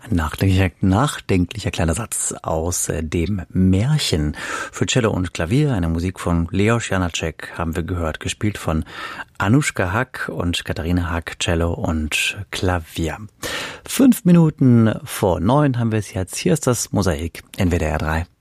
Nachdenklicher kleiner Satz aus dem Märchen. Für Cello und Klavier, eine Musik von Leos Janáček haben wir gehört, gespielt von Anuška Hack und Katharina Hack, Cello und Klavier. 5 Minuten vor 9 haben wir es jetzt. Hier ist das Mosaik in WDR 3.